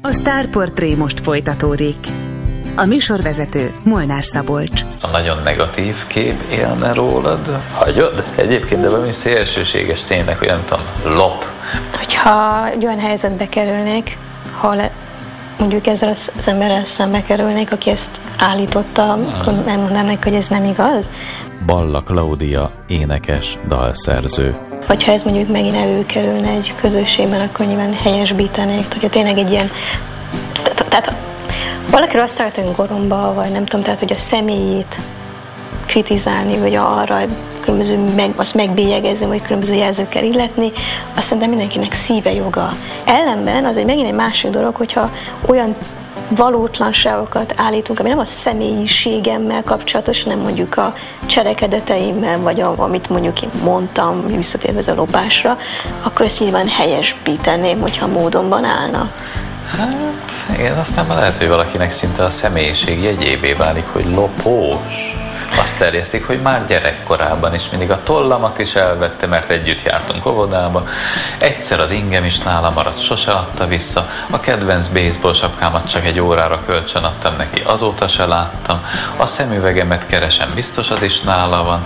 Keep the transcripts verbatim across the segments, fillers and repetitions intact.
A Sztárportré most folytatódik. A műsorvezető Molnár Szabolcs. A nagyon negatív kép élne rólad, hagyod? Egyébként, de valami szélsőséges tényleg, hogy nem tudom, lop. Hogyha egy olyan helyzetbe kerülnék, ha le, mondjuk ezzel az emberrel szembe kerülnék, aki ezt állította, akkor nem mondanak, hogy ez nem igaz. Balla Klaudia, énekes, dalszerző. Vagy ha ez mondjuk megint előkerülne egy közösségben, akkor nyilván helyesbítenék. Tehát tényleg egy ilyen... Tehát valakiről azt szeretünk goromba, vagy nem tudom, tehát hogy a személyét kritizálni, vagy arra különböző meg, azt megbélyegezni, vagy különböző jelzőkkel illetni, azt szerintem mindenkinek szíve joga. Ellenben az egy megint egy másik dolog, hogyha olyan valótlanságokat állítunk, ami nem a személyiségemmel kapcsolatos, nem mondjuk a cselekedeteimmel, vagy a, amit mondjuk én mondtam, visszatérve ez a lopásra, akkor ezt nyilván helyesbíteném, hogyha módonban állna. Hát igen, aztán már lehet, hogy valakinek szinte a személyiség jegyévé válik, hogy lopós. Azt terjesztik, hogy már gyerekkorában is mindig a tollamat is elvette, mert együtt jártunk óvodába. Egyszer az ingem is nála maradt, sose adta vissza. A kedvenc baseball sapkámat csak egy órára kölcsön adtam neki, azóta se láttam. A szemüvegemet keresem, biztos az is nála van.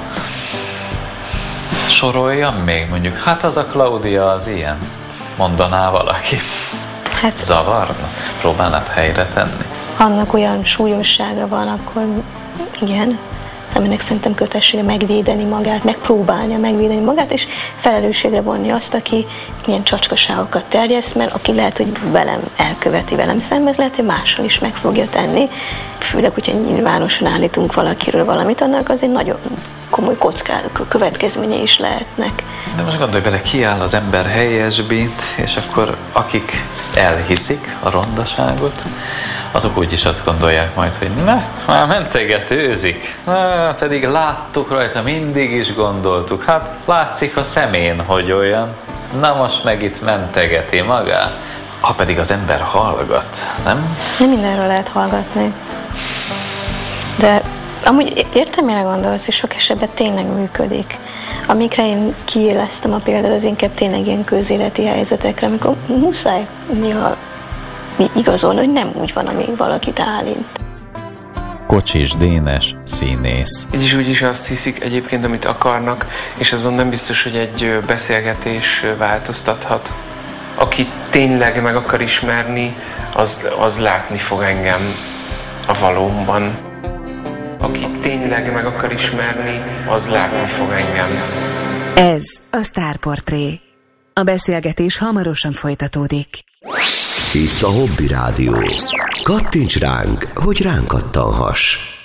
Soroljam még mondjuk, hát az a Klaudia az ilyen, mondaná valaki. Hát, zavarna? Próbálnád helyre tenni? Annak olyan súlyossága van, akkor igen. Aminek szerintem kötelessége megvédeni magát, megpróbálnia megvédeni magát, és felelősségre vonni azt, aki milyen csacskaságokat terjeszt, mert aki lehet, hogy velem elköveti, velem szemben, ez lehet, hogy máshol is meg fogja tenni. Főleg, hogyha nyilvánosan állítunk valakiről valamit, annak azért nagyon komoly kockák, következménye is lehetnek. De most gondolj bele, kiáll az ember helyesbít, és akkor akik elhiszik a rondaságot, azok úgyis azt gondolják majd, hogy ne, már mentegetőzik. Na, pedig láttuk rajta, mindig is gondoltuk. Hát látszik a szemén, hogy olyan. Na most meg itt mentegeti magát. Ha pedig az ember hallgat, nem? Nem mindenről lehet hallgatni. De amúgy értem, mire gondolsz, és sok esetben tényleg működik. Amikre én kiéleztem a példát, az inkább tényleg ilyen közéleti helyzetekre, amikor muszáj néha igazolni, hogy nem úgy van, amíg valakit állít. Kocsis Dénes, színész. Így is úgy is azt hiszik egyébként, amit akarnak, és azon nem biztos, hogy egy beszélgetés változtathat. Aki tényleg meg akar ismerni, az, az látni fog engem a valómban. Aki tényleg meg akar ismerni, az látni fog engem. Ez a Sztárportré. A beszélgetés hamarosan folytatódik. Itt a Hobby Rádió. Kattints ránk, hogy ránk kattanhass.